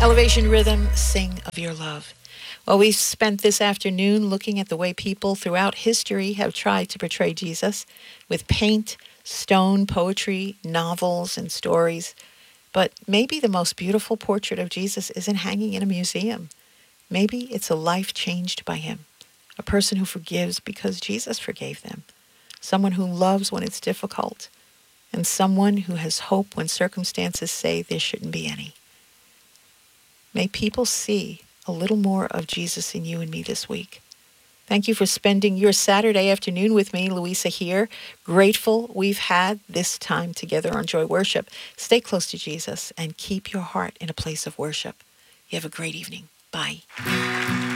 Elevation Rhythm, Sing of Your Love. Well, we've spent this afternoon looking at the way people throughout history have tried to portray Jesus with paint, stone, poetry, novels, and stories. But maybe the most beautiful portrait of Jesus isn't hanging in a museum. Maybe it's a life changed by him, a person who forgives because Jesus forgave them, someone who loves when it's difficult, and someone who has hope when circumstances say there shouldn't be any. May people see a little more of Jesus in you and me this week. Thank you for spending your Saturday afternoon with me, Louisa here. Grateful we've had this time together on Joy Worship. Stay close to Jesus and keep your heart in a place of worship. You have a great evening. Bye.